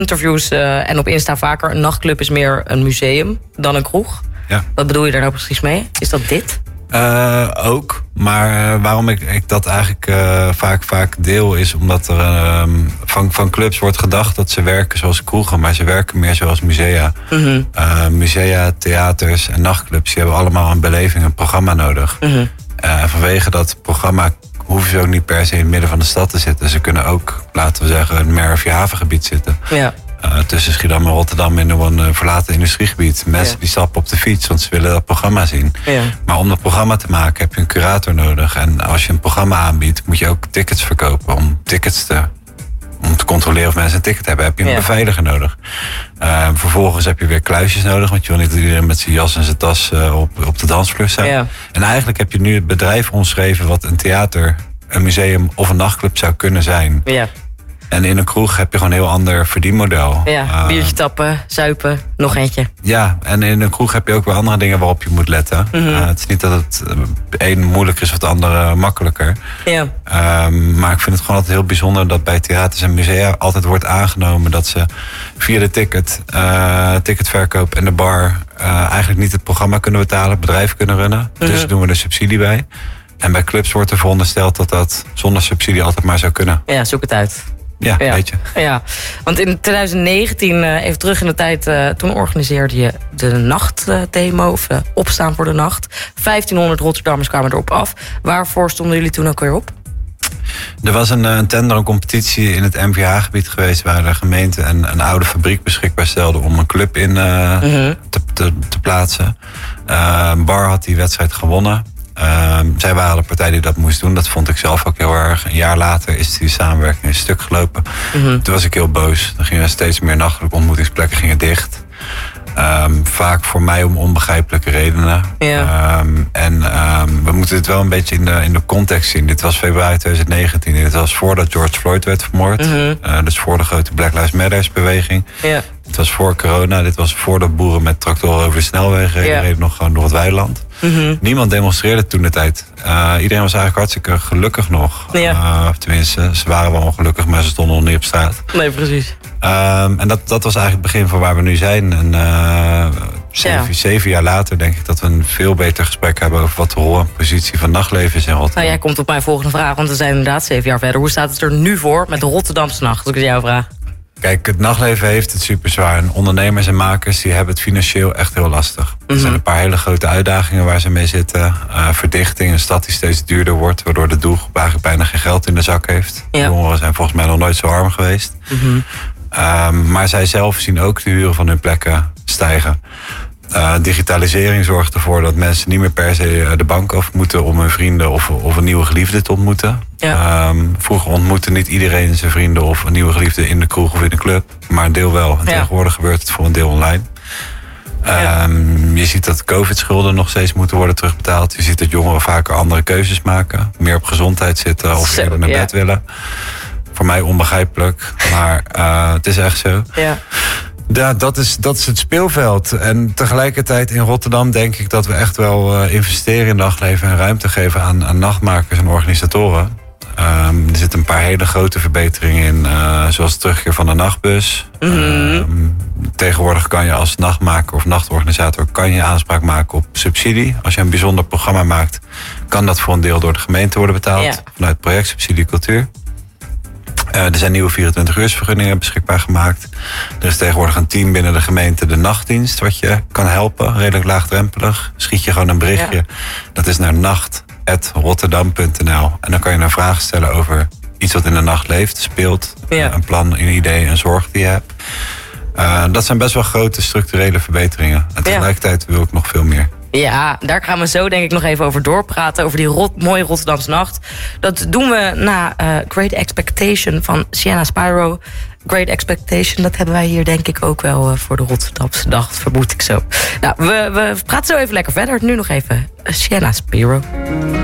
interviews en op Insta vaker... een nachtclub is meer een museum dan een kroeg. Ja. Wat bedoel je daar nou precies mee? Is dat dit? Ook, maar waarom ik dat eigenlijk vaak deel... is omdat er van clubs wordt gedacht dat ze werken zoals kroegen... maar ze werken meer zoals musea. Mm-hmm. Musea, theaters en nachtclubs... die hebben allemaal een beleving, een programma nodig. Mm-hmm. Vanwege dat programma hoeven ze ook niet per se in het midden van de stad te zitten. Ze kunnen ook, laten we zeggen, een Merwje-havengebied zitten. Ja. Tussen Schiedam en Rotterdam in een verlaten industriegebied. Mensen die stappen op de fiets, want ze willen dat programma zien. Ja. Maar om dat programma te maken heb je een curator nodig. En als je een programma aanbiedt, moet je ook tickets verkopen. Om te controleren of mensen een ticket hebben, heb je een beveiliger nodig. Vervolgens heb je weer kluisjes nodig, want je wil niet dat iedereen met zijn jas en zijn tas op de dansvloer staat. Ja. En eigenlijk heb je nu het bedrijf omschreven wat een theater, een museum of een nachtclub zou kunnen zijn. Ja. En in een kroeg heb je gewoon een heel ander verdienmodel. Ja, biertje tappen, zuipen, nog eentje. Ja, en in een kroeg heb je ook weer andere dingen waarop je moet letten. Mm-hmm. Het is niet dat het een moeilijker is of het andere makkelijker. Ja. Maar ik vind het gewoon altijd heel bijzonder dat bij theaters en musea altijd wordt aangenomen dat ze via de ticketverkoop en de bar eigenlijk niet het programma kunnen betalen, het bedrijf kunnen runnen. Mm-hmm. Dus doen we er subsidie bij. En bij clubs wordt er verondersteld dat dat zonder subsidie altijd maar zou kunnen. Ja, zoek het uit. Ja, weet je. Ja, want in 2019, even terug in de tijd... toen organiseerde je de nachtdemo, of opstaan voor de nacht. 1500 Rotterdammers kwamen erop af. Waarvoor stonden jullie toen ook weer op? Er was een tender, een competitie in het MVH-gebied geweest... waar de gemeente een oude fabriek beschikbaar stelde... om een club in te plaatsen. Bar had die wedstrijd gewonnen. Zij waren de partij die dat moest doen. Dat vond ik zelf ook heel erg. Een jaar later is die samenwerking een stuk gelopen. Mm-hmm. Toen was ik heel boos. Dan gingen er steeds meer nachtelijke ontmoetingsplekken gingen dicht. Vaak voor mij om onbegrijpelijke redenen. Ja. We moeten dit wel een beetje in de context zien. Dit was februari 2019. Dit was voordat George Floyd werd vermoord. Mm-hmm. Dus voor de grote Black Lives Matter beweging. Ja. Het was voor corona. Dit was voordat boeren met tractoren over de snelweg reden. Reden nog gewoon door het weiland. Mm-hmm. Niemand demonstreerde toen de tijd. Iedereen was eigenlijk hartstikke gelukkig nog. Ja. Tenminste, ze waren wel ongelukkig, maar ze stonden nog niet op straat. Nee, precies. En dat was eigenlijk het begin van waar we nu zijn. En 7 jaar later denk ik dat we een veel beter gesprek hebben... over wat de rol en positie van nachtleven is in Rotterdam. Nou, jij komt op mijn volgende vraag, want we zijn inderdaad 7 jaar verder. Hoe staat het er nu voor met de Rotterdamse nacht, als ik het jou vraag? Kijk, het nachtleven heeft het super zwaar. En ondernemers en makers die hebben het financieel echt heel lastig. Mm-hmm. Er zijn een paar hele grote uitdagingen waar ze mee zitten. Verdichting, een stad die steeds duurder wordt... waardoor de doelgroep eigenlijk bijna geen geld in de zak heeft. Ja. De jongeren zijn volgens mij nog nooit zo arm geweest. Mm-hmm. Maar zij zelf zien ook de huren van hun plekken stijgen. Digitalisering zorgt ervoor dat mensen niet meer per se de bank af moeten... om hun vrienden of een nieuwe geliefde te ontmoeten. Ja. Vroeger ontmoette niet iedereen zijn vrienden of een nieuwe geliefde in de kroeg of in de club. Maar een deel wel. En tegenwoordig gebeurt het voor een deel online. Ja. Je ziet dat COVID-schulden nog steeds moeten worden terugbetaald. Je ziet dat jongeren vaker andere keuzes maken. Meer op gezondheid zitten of eerder naar bed willen. Voor mij onbegrijpelijk, maar het is echt zo. Ja. Ja, dat is het speelveld. En tegelijkertijd in Rotterdam denk ik dat we echt wel investeren in nachtleven... en ruimte geven aan nachtmakers en organisatoren. Er zitten een paar hele grote verbeteringen in, zoals de terugkeer van de nachtbus. Mm-hmm. Tegenwoordig kan je als nachtmaker of nachtorganisator aanspraak maken op subsidie. Als je een bijzonder programma maakt, kan dat voor een deel door de gemeente worden betaald. Vanuit projectsubsidie cultuur. Er zijn nieuwe 24-uursvergunningen beschikbaar gemaakt. Er is tegenwoordig een team binnen de gemeente, de nachtdienst... wat je kan helpen, redelijk laagdrempelig. Schiet je gewoon een berichtje. Ja. Dat is naar nacht@rotterdam.nl. En dan kan je een vraag stellen over iets wat in de nacht leeft, speelt. Ja. Een plan, een idee, een zorg die je hebt. Dat zijn best wel grote structurele verbeteringen. En tegelijkertijd wil ik nog veel meer. Ja, daar gaan we zo denk ik nog even over doorpraten. Over die mooie Rotterdamse nacht. Dat doen we na Great Expectation van Sienna Spyro. Great Expectation, dat hebben wij hier denk ik ook wel voor de Rotterdamse nacht, vermoed ik zo. Nou, we praten zo even lekker verder. Nu nog even Sienna Spyro.